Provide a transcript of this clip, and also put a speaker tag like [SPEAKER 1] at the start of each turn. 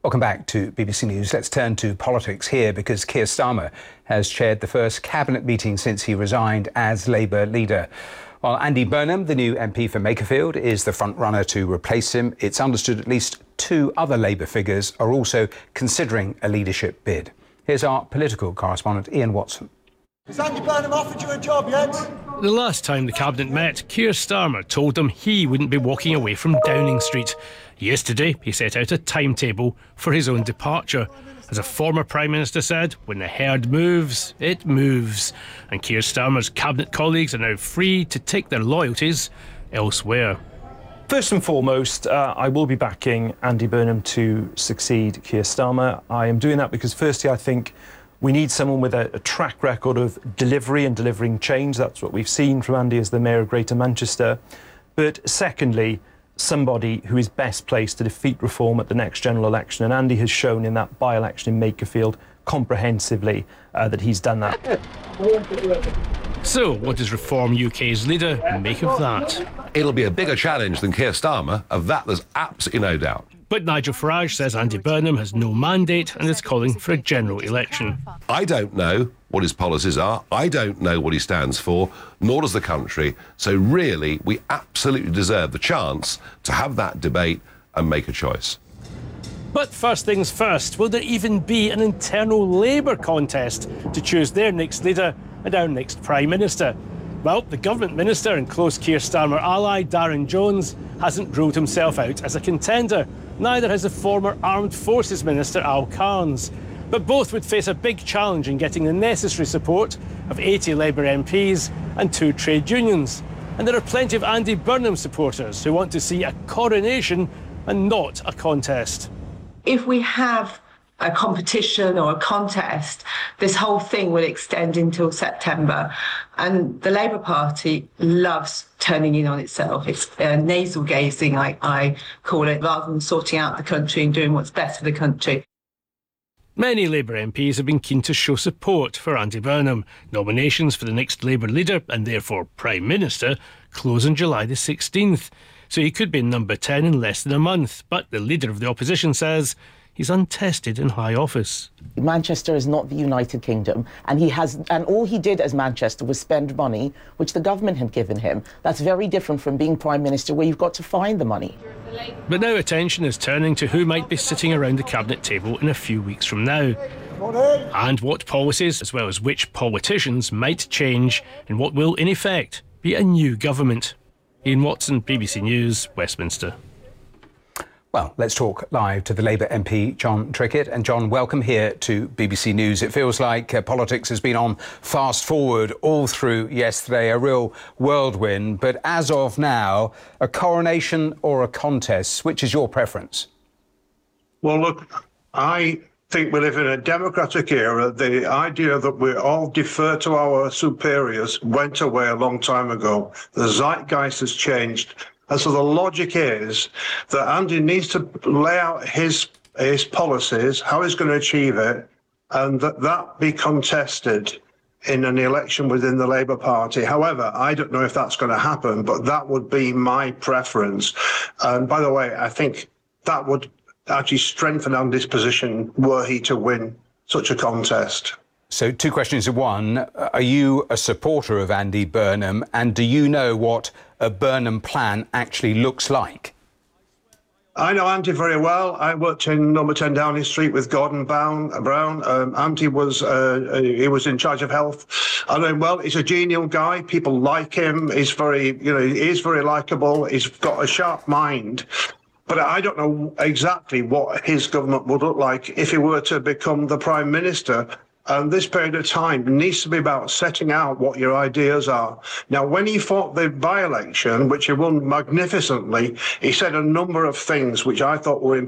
[SPEAKER 1] Welcome back to BBC News. Let's turn to politics here because Keir Starmer has chaired the first cabinet meeting since he resigned as Labour leader. While Andy Burnham, the new MP for Makerfield, is the front runner to replace him, it's understood at least two other Labour figures are also considering a leadership bid. Here's our political correspondent Ian Watson.
[SPEAKER 2] Has Andy Burnham offered you a job yet?
[SPEAKER 3] The last time the cabinet met, Keir Starmer told them he wouldn't be walking away from Downing Street. Yesterday, he set out a timetable for his own departure. As a former Prime Minister said, when the herd moves, it moves. And Keir Starmer's cabinet colleagues are now free to take their loyalties elsewhere.
[SPEAKER 4] First and foremost, I will be backing Andy Burnham to succeed Keir Starmer. I am doing that because, firstly, I think we need someone with a track record of delivery and delivering change. That's what we've seen from Andy as the Mayor of Greater Manchester. But secondly, somebody who is best placed to defeat reform at the next general election. And Andy has shown in that by-election in Makerfield comprehensively that he's done that.
[SPEAKER 3] So, what does Reform UK's leader make of that?
[SPEAKER 5] It'll be a bigger challenge than Keir Starmer. Of that, there's absolutely no doubt.
[SPEAKER 3] But Nigel Farage says Andy Burnham has no mandate and is calling for a general election.
[SPEAKER 5] I don't know what his policies are. I don't know what he stands for, nor does the country. So really, we absolutely deserve the chance to have that debate and make a choice.
[SPEAKER 3] But first things first, will there even be an internal Labour contest to choose their next leader and our next Prime Minister? Well, the government minister and close Keir Starmer ally, Darren Jones, hasn't ruled himself out as a contender. Neither has the former Armed Forces Minister, Al Carnes. But both would face a big challenge in getting the necessary support of 80 Labour MPs and 2 trade unions. And there are plenty of Andy Burnham supporters who want to see a coronation and not a contest.
[SPEAKER 6] If we have a competition or a contest, this whole thing will extend until September. And the Labour Party loves turning in on itself. It's nasal gazing, I call it, rather than sorting out the country and doing what's best for the country.
[SPEAKER 3] Many Labour MPs have been keen to show support for Andy Burnham. Nominations for the next Labour leader, and therefore Prime Minister, close on July the 16th. So he could be number 10 in less than a month. But the leader of the opposition says he's untested in high office.
[SPEAKER 7] Manchester is not the United Kingdom, and all he did as Manchester was spend money which the government had given him. That's very different from being Prime Minister, where you've got to find the money.
[SPEAKER 3] But now attention is turning to who might be sitting around the cabinet table in a few weeks from now. And what policies, as well as which politicians, might change in what will, in effect, be a new government. Ian Watson, BBC News, Westminster.
[SPEAKER 1] Well, let's talk live to the Labour MP, John Trickett. And John, welcome here to BBC News. It feels like politics has been on fast forward all through yesterday, a real whirlwind. But as of now, a coronation or a contest, which is your preference?
[SPEAKER 8] Well, look, I think we live in a democratic era. The idea that we all defer to our superiors went away a long time ago. The zeitgeist has changed. And so the logic is that Andy needs to lay out his policies, how he's going to achieve it, and that be contested in an election within the Labour Party. However, I don't know if that's going to happen, but that would be my preference. And by the way, I think that would actually strengthen Andy's position were he to win such a contest.
[SPEAKER 1] So 2 questions in one. Are you a supporter of Andy Burnham, and do you know what a Burnham plan actually looks like?
[SPEAKER 8] I know Andy very well. I worked in number 10 Downing Street with Gordon Brown. Andy was he was in charge of health. I know him well. He's a genial guy. People like him. He's very, he is very likable. He's got a sharp mind. But I don't know exactly what his government would look like if he were to become the Prime Minister. And this period of time needs to be about setting out what your ideas are. Now, when he fought the by-election, which he won magnificently, he said a number of things which I thought were important.